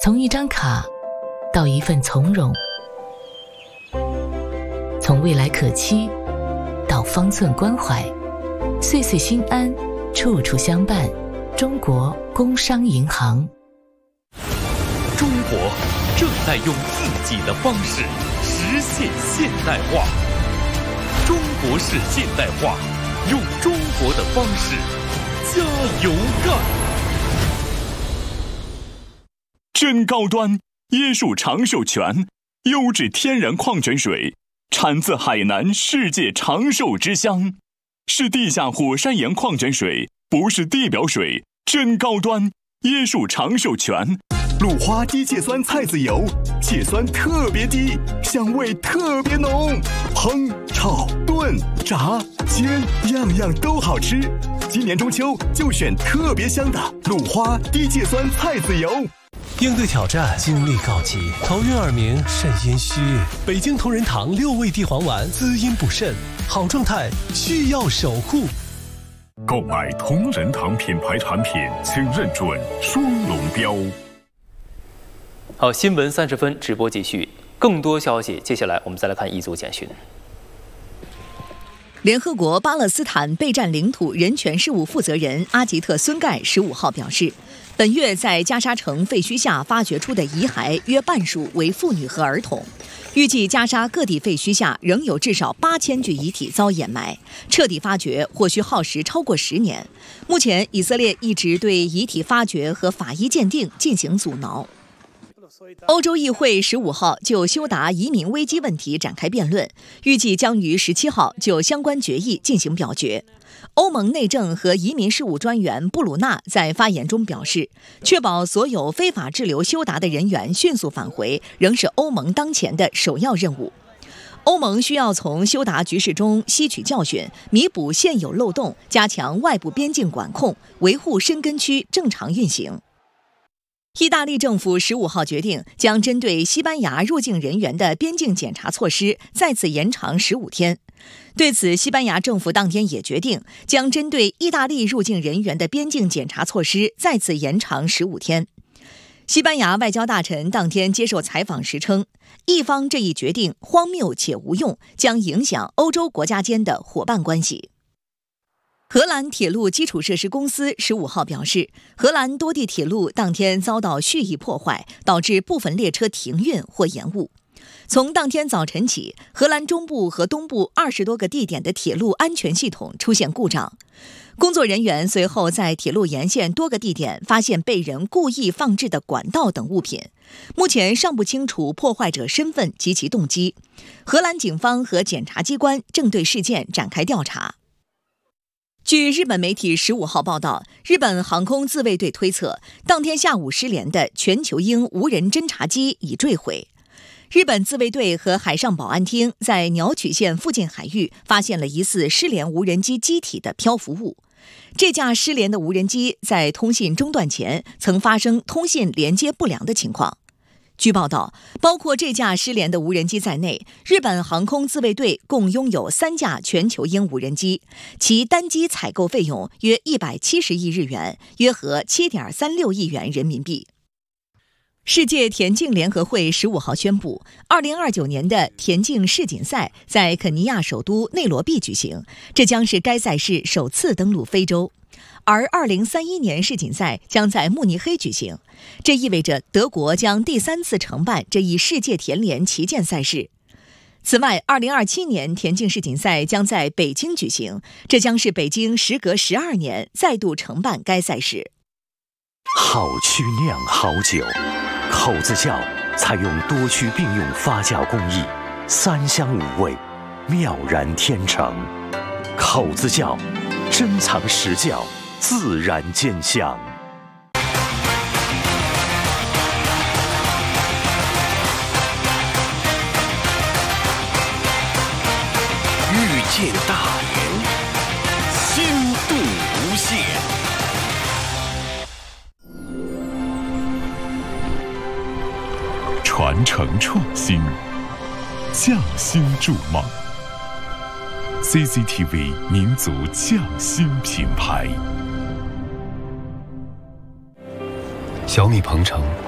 从一张卡到一份从容，从未来可期到方寸关怀，岁岁心安，处处相伴。中国工商银行。 中国正在用自己的方式实现现代化。中国式现代化，用中国的方式加油干！ 真高端椰树长寿泉，优质天然矿泉水，产自海南世界长寿之乡，是地下火山岩矿泉水，不是地表水。真高端椰树长寿泉，鲁花低芥酸菜籽油，芥酸特别低，香味特别浓，烹、炒、炖、炸、煎，样样都好吃。今年中秋就选特别香的鲁花低芥酸菜籽油。 应对挑战，精力告急，头晕耳鸣，肾阴虚。北京同仁堂6味地黄丸，滋阴补肾，好状态需要守护。 购买同仁堂品牌产品，请认准双龙标。 好，新闻30分直播继续，更多消息，接下来我们再来看一组简讯。 联合国巴勒斯坦备战领土人权事务负责人阿吉特·孙盖15号表示，本月在加沙城废墟下发掘出的遗骸约半数为妇女和儿童。预计加沙各地废墟下仍有至少8000具遗体遭掩埋，彻底发掘或需耗时超过10年。目前，以色列一直对遗体发掘和法医鉴定进行阻挠。欧洲议会15号就修达移民危机问题展开辩论，预计将于17号就相关决议进行表决。欧盟内政和移民事务专员布鲁纳在发言中表示，确保所有非法滞留修达的人员迅速返回，仍是欧盟当前的首要任务。欧盟需要从修达局势中吸取教训，弥补现有漏洞，加强外部边境管控，维护申根区正常运行。意大利政府15号决定将针对西班牙入境人员的边境检查措施再次延长15天。对此，西班牙政府当天也决定将针对意大利入境人员的边境检查措施再次延长15天。西班牙外交大臣当天接受采访时称，意方这一决定荒谬且无用，将影响欧洲国家间的伙伴关系。荷兰铁路基础设施公司15号表示，荷兰多地铁路当天遭到蓄意破坏，导致部分列车停运或延误。从当天早晨起，荷兰中部和东部20多个地点的铁路安全系统出现故障。工作人员随后在铁路沿线多个地点发现被人故意放置的管道等物品，目前尚不清楚破坏者身份及其动机。荷兰警方和检察机关正对事件展开调查。据日本媒体15号报道，日本航空自卫队推测，当天下午失联的全球鹰无人侦察机已坠毁。日本自卫队和海上保安厅在鸟取县附近海域发现了疑似失联无人机机体的漂浮物。这架失联的无人机在通信中断前曾发生通信连接不良的情况。据报道，包括这架失联的无人机在内，日本航空自卫队共拥有3架全球鹰无人机，其单机采购费用约170亿日元，约合7.36亿元人民币。世界田径联合会15号宣布，2029年的田径世锦赛在肯尼亚首都内罗毕举行，这将是该赛事首次登陆非洲。而2031年世锦赛将在慕尼黑举行，这意味着德国将第3次承办这一世界田联旗舰赛事。此外，2027年田径世锦赛将在北京举行，这将是北京时隔12年再度承办该赛事。 好曲酿好酒，口子窖采用多区并用发酵工艺，3香5味，妙然天成。口子窖珍藏实窖，自然见香。 遇见大连，心度无限。 传承创新，匠心筑梦。CCTV 民族匠心品牌。 小米鹏程